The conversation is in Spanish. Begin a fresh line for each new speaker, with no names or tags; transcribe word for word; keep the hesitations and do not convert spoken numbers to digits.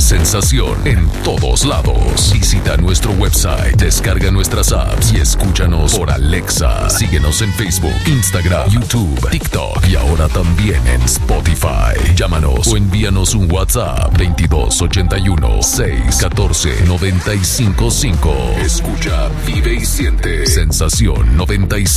Sensación en todos lados. Visita nuestro website, descarga nuestras apps y escúchanos por Alexa. Síguenos en Facebook, Instagram, YouTube, TikTok y ahora también en Spotify. Llámanos o envíanos un WhatsApp veintidós ochenta y uno, seiscientos catorce, noventa y cinco cinco. Escucha, vive y siente. Sensación noventa y cinco.